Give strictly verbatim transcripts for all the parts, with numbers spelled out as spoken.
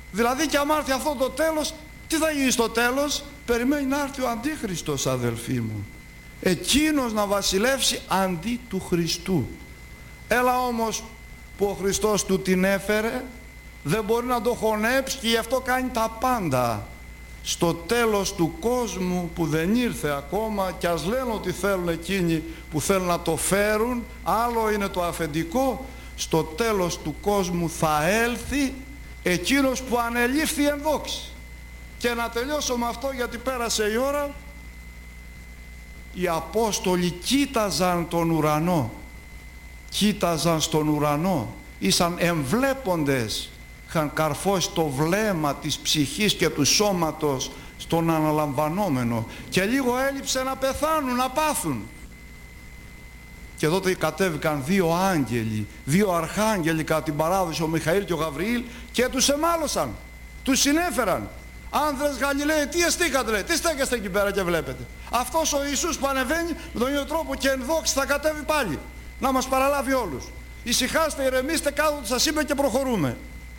Δηλαδή και άμα έρθει αυτό το τέλος, τι θα γίνει στο τέλος? Περιμένει να έρθει ο Αντίχριστος, αδελφοί μου. Εκείνος να βασιλεύσει αντί του Χριστού. Έλα όμως που ο Χριστός του την έφερε, δεν μπορεί να το χωνέψει και γι' αυτό κάνει τα πάντα. Στο τέλος του κόσμου που δεν ήρθε ακόμα, και ας λένε ότι θέλουν εκείνοι που θέλουν να το φέρουν, άλλο είναι το αφεντικό, στο τέλος του κόσμου θα έλθει εκείνος που ανελήφθη εν δόξη. Και να τελειώσω με αυτό, γιατί πέρασε η ώρα. Οι Απόστολοι κοίταζαν τον ουρανό, κοίταζαν στον ουρανό, ήσαν εμβλέποντες, είχαν καρφώσει το βλέμμα της ψυχής και του σώματος στον αναλαμβανόμενο, και λίγο έλειψε να πεθάνουν, να πάθουν. Και τότε κατέβηκαν δύο άγγελοι, δύο αρχάγγελοι κατά την παράδοση, ο Μιχαήλ και ο Γαβριήλ, και τους εμάλωσαν, τους συνέφεραν. Άνδρες Γαλιλαίοι, τι εστίκατε, λέει, τι στέκεστε εκεί πέρα και βλέπετε? Αυτός ο Ιησούς που ανεβαίνει με τον ίδιο τρόπο και εν δόξη θα κατέβει πάλι να μας παραλάβει όλους. Ησυχάστε, ηρεμήστε, κάτω ό,τι σας είπε και προχωρούμε.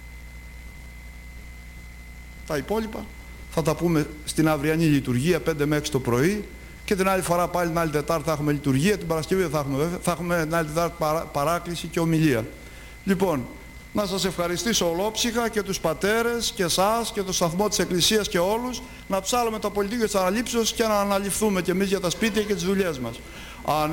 Τα υπόλοιπα θα τα πούμε στην αυριανή λειτουργία πέντε με έξι το πρωί, και την άλλη φορά πάλι την άλλη Τετάρτη θα έχουμε λειτουργία, την Παρασκευή θα έχουμε βέβαια, θα έχουμε την άλλη Τετάρτη παρά, παράκληση και ομιλία. Λοιπόν, να σας ευχαριστήσω ολόψυχα και τους πατέρες και εσάς και το σταθμό της Εκκλησίας και όλους, να ψάλουμε το πολιτικό της αναλήψεως και να αναληφθούμε και εμείς για τα σπίτια και τις δουλειές μας.